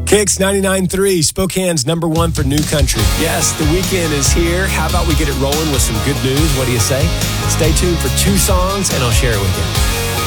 Kicks 99.3, Spokane's number one for new country. Yes, the weekend is here. How about we get it rolling with some good news? What do you say? Stay tuned for 2 songs, and I'll share it with you.